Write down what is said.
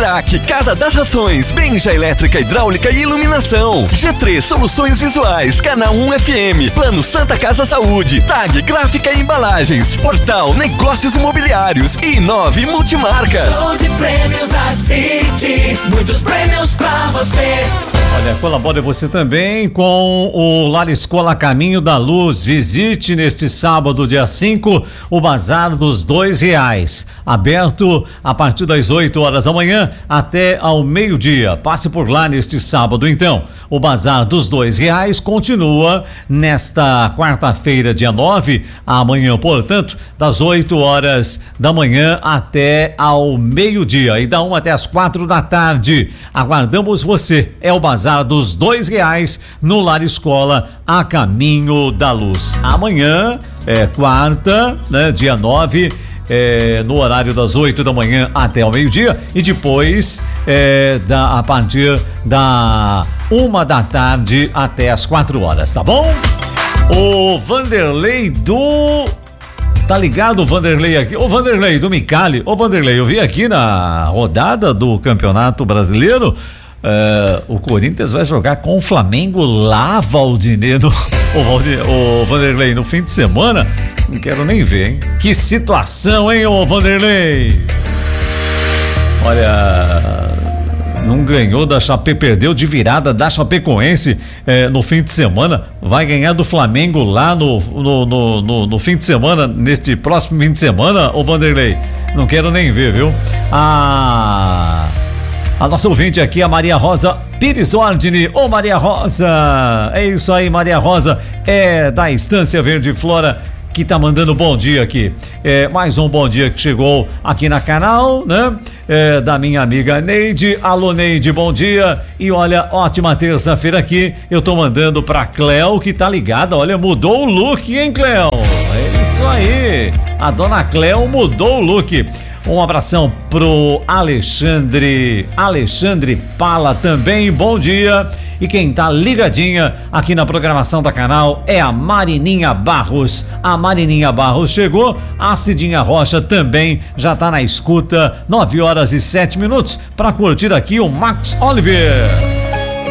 Araque, Casa das Rações, Benja Elétrica, Hidráulica e Iluminação. G3 Soluções Visuais, Canal 1 FM, Plano Santa Casa Saúde, TAG Gráfica e Embalagens, Portal Negócios Imobiliários e 9 Multimarcas. Show de prêmios da City, muitos prêmios pra você. Olha, colabore você também com o Lar Escola Caminho da Luz. Visite neste sábado, dia 5, o Bazar dos R$2, aberto a partir das 8 horas da manhã até ao meio-dia. Passe por lá neste sábado, então. O Bazar dos R$2 continua nesta quarta-feira, dia 9, amanhã, portanto, das 8 horas da manhã até ao meio-dia e da 1 até as 4 da tarde. Aguardamos você. É o Bazar dos R$2 no Lar Escola a Caminho da Luz. Amanhã é quarta, né, dia 9, no horário das 8 da manhã até ao meio-dia e depois a partir da 1 da tarde até as 4 horas, tá bom? O Vanderlei Tá ligado o Vanderlei aqui? Ô Vanderlei do Micali. Ô Vanderlei, eu vi aqui na rodada do Campeonato Brasileiro, o Corinthians vai jogar com o Flamengo lá, Valdinei, o Vanderlei, no fim de semana. Não quero nem ver, hein? Que situação, hein, ô Vanderlei? Olha, não ganhou da perdeu de virada da Chapecoense no fim de semana. Vai ganhar do Flamengo lá no fim de semana, neste próximo fim de semana, ô Vanderlei. Não quero nem ver, viu? A nossa ouvinte aqui, a Maria Rosa Pires Ordini. Ô Maria Rosa, é isso aí, Maria Rosa, da Estância Verde Flora, que tá mandando bom dia aqui. Mais um bom dia que chegou aqui na canal, né? Da minha amiga Neide. Alô Neide, bom dia. E olha, ótima terça-feira aqui. Eu tô mandando pra Cleo, que tá ligada. Olha, mudou o look, hein, Cleo? É isso aí. A dona Cleo mudou o look. Um abração pro Alexandre Pala também, bom dia. E quem tá ligadinha aqui na programação da canal é a Marininha Barros. A Marininha Barros chegou, a Cidinha Rocha também já tá na escuta, 9 horas e 7 minutos, para curtir aqui o Max Oliver.